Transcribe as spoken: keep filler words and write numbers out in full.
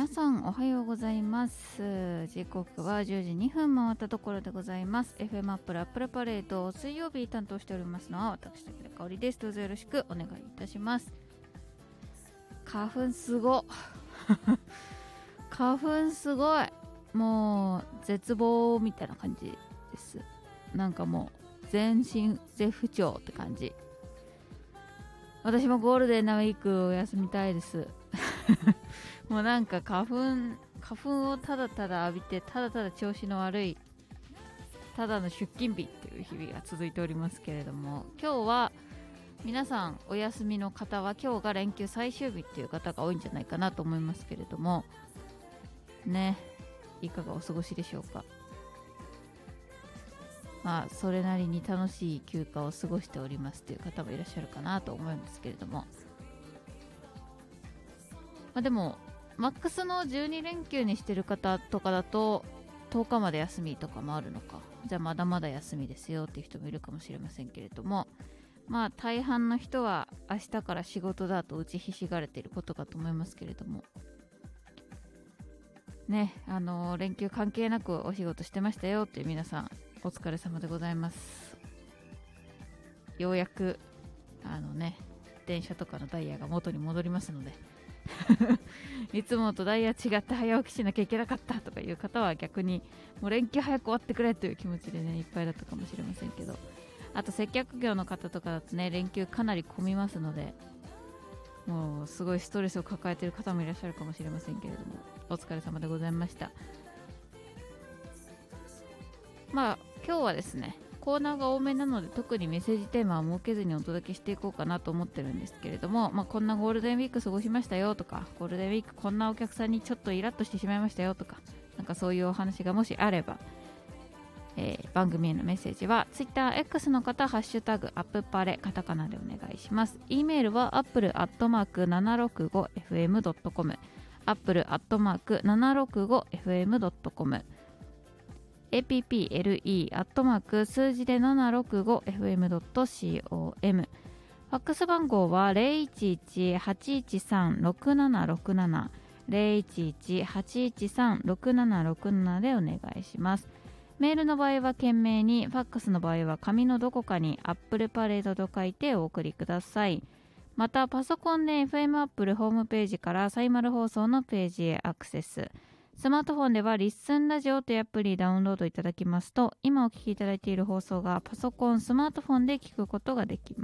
皆さんおはようございます。時刻はじゅうじにふん回ったところでございます。 エフエム アップルアップルパレード水曜日担当しておりますのは私竹田香織です。どうぞよろしくお願いいたします。花粉すご花粉すごい、もう絶望みたいな感じです。なんかもう全身絶不調って感じ。私もゴールデンなウィークを休みたいですもうなんか花粉花粉をただただ浴びて、ただただ調子の悪い、ただの出勤日っていう日々が続いておりますけれども、今日は皆さんお休みの方は今日が連休最終日っていう方が多いんじゃないかなと思いますけれどもね、いかがお過ごしでしょうか。まあそれなりに楽しい休暇を過ごしておりますという方もいらっしゃるかなと思うんですけれども、まあでもマックスのじゅうに連休にしてる方とかだととおかまで休みとかもあるのか、じゃあまだまだ休みですよっていう人もいるかもしれませんけれども、まあ大半の人は明日から仕事だと打ちひしがれていることかと思いますけれどもね、あのー、連休関係なくお仕事してましたよっていう皆さんお疲れ様でございます。ようやくあのね電車とかのダイヤが元に戻りますのでいつもとダイヤ違って早起きしなきゃいけなかったとかいう方は逆にもう連休早く終わってくれという気持ちでねいっぱいだったかもしれませんけど、あと接客業の方とかだとね連休かなり混みますので、もうすごいストレスを抱えている方もいらっしゃるかもしれませんけれども、お疲れ様でございました。まあ今日はですねコーナーが多めなので特にメッセージテーマは設けずにお届けしていこうかなと思ってるんですけれども、まあ、こんなゴールデンウィーク過ごしましたよとか、ゴールデンウィークこんなお客さんにちょっとイラッとしてしまいましたよとか、なんかそういうお話がもしあれば、えー、番組へのメッセージは TwitterX の方ハッシュタグアップパレカタカナでお願いします。 E メールは アップルアットマークななろくごエフエムドットコム アップルアットマークななろくごエフエムドットコムエーピーピーエルイー アットマーク数字で ななろくごエフエムドットコム ファックス番号は ゼロいちいちはちいちさんろくななろくなな ゼロいちいちはちいちさんろくななろくななでお願いします。メールの場合は懸命に、ファックスの場合は紙のどこかにアップルパレードと書いてお送りください。またパソコンで エフエム アップルホームページからサイマル放送のページへアクセス、スマートフォンではリッスンラジオというアプリダウンロードいただきますと、今お聞きいただいている放送がパソコン、スマートフォンで聞くことができます。